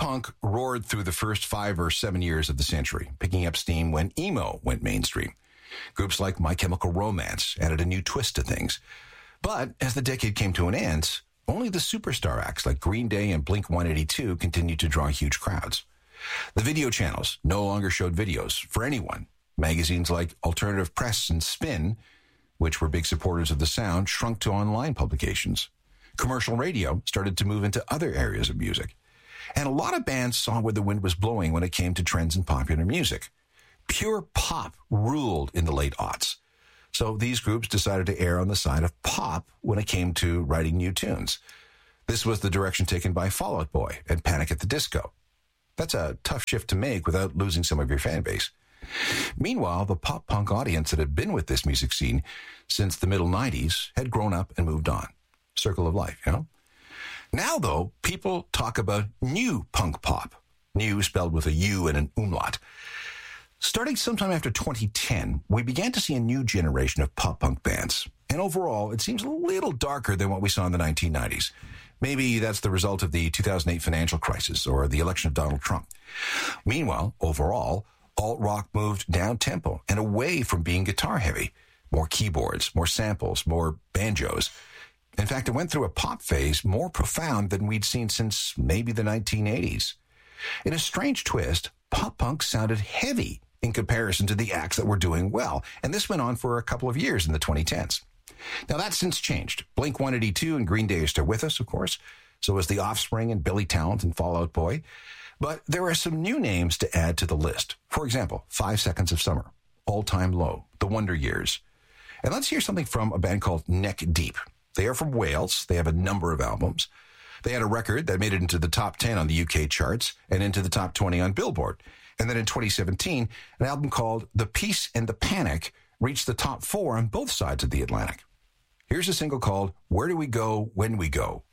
punk roared through the first 5 or 7 years of the century, picking up steam when emo went mainstream. Groups like My Chemical Romance added a new twist to things. But as the decade came to an end, only the superstar acts like Green Day and Blink-182 continued to draw huge crowds. The video channels no longer showed videos for anyone. Magazines like Alternative Press and Spin, which were big supporters of the sound, shrunk to online publications. Commercial radio started to move into other areas of music. And a lot of bands saw where the wind was blowing when it came to trends in popular music. Pure pop ruled in the late aughts. So these groups decided to err on the side of pop when it came to writing new tunes. This was the direction taken by Fall Out Boy and Panic at the Disco. That's a tough shift to make without losing some of your fan base. Meanwhile, the pop-punk audience that had been with this music scene since the middle 90s had grown up and moved on. Circle of life, you know? Now, though, people talk about new punk pop. New spelled with a U and an umlaut. Starting sometime after 2010, we began to see a new generation of pop-punk bands. And overall, it seems a little darker than what we saw in the 1990s. Maybe that's the result of the 2008 financial crisis or the election of Donald Trump. Meanwhile, overall, alt-rock moved down-tempo and away from being guitar-heavy. More keyboards, more samples, more banjos. In fact, it went through a pop phase more profound than we'd seen since maybe the 1980s. In a strange twist, pop-punk sounded heavy in comparison to the acts that were doing well, and this went on for a couple of years in the 2010s. Now, that's since changed. Blink-182 and Green Day are still with us, of course. So is The Offspring and Billy Talent and Fall Out Boy. But there are some new names to add to the list. For example, 5 Seconds of Summer, All Time Low, The Wonder Years. And let's hear something from a band called Neck Deep. They are from Wales. They have a number of albums. They had a record that made it into the top 10 on the UK charts and into the top 20 on Billboard. And then in 2017, an album called The Peace and the Panic reached the top 4 on both sides of the Atlantic. Here's a single called Where Do We Go When We Go?